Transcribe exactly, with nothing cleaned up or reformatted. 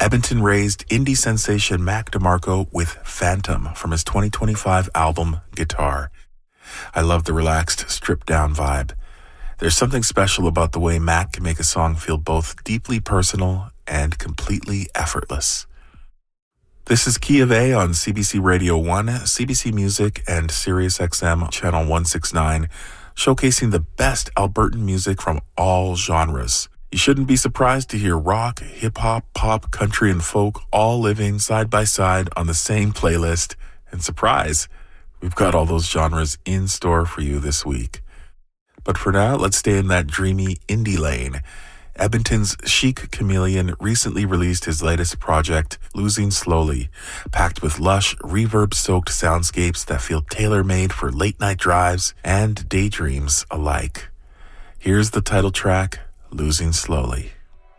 Edmonton-raised indie sensation Mac DeMarco with Phantom from his twenty twenty-five album Guitar. I love the relaxed, stripped-down vibe. There's something special about the way Mac can make a song feel both deeply personal and completely effortless. This is Key of A on C B C Radio one, C B C Music, and Sirius X M Channel one sixty-nine, showcasing the best Albertan music from all genres. You shouldn't be surprised to hear rock, hip-hop, pop, country, and folk all living side by side on the same playlist. And surprise, we've got all those genres in store for you this week. But for now, let's stay in that dreamy indie lane. Edmonton's Chic Chameleon recently released his latest project, Losing Slowly, packed with lush, reverb-soaked soundscapes that feel tailor-made for late-night drives and daydreams alike. Here's the title track, Losing Slowly.